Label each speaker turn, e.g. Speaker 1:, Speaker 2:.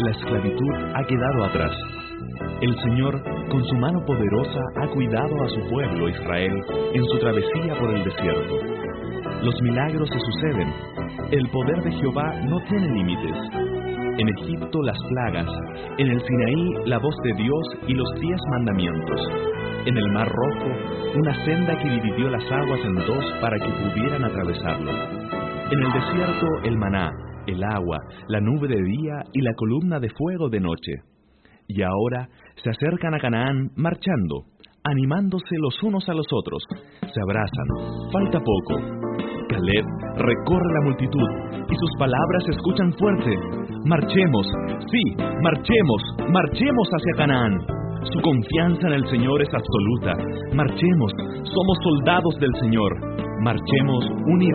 Speaker 1: la esclavitud ha quedado atrás. El Señor, con su mano poderosa, ha cuidado a su pueblo Israel en su travesía por el desierto. Los milagros se suceden. El poder de Jehová no tiene límites. En Egipto las plagas, en el Sinaí la voz de Dios y los 10 mandamientos. En el Mar Rojo, una senda que dividió las aguas en dos para que pudieran atravesarlo. En el desierto el maná, el agua, la nube de día y la columna de fuego de noche. Y ahora se acercan a Canaán marchando, animándose los unos a los otros. Se abrazan, falta poco. Caleb recorre la multitud y sus palabras se escuchan fuerte. Marchemos, sí, marchemos, marchemos hacia Canaán. Su confianza en el Señor es absoluta. Marchemos, somos soldados del Señor. Marchemos unidos.